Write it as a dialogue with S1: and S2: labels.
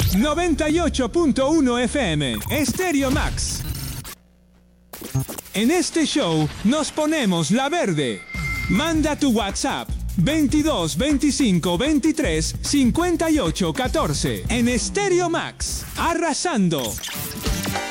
S1: 98.1 FM, Stereo Max. En este show nos ponemos la verde. Manda tu WhatsApp 22 25 23 58 14 en Stereo Max. Arrasando.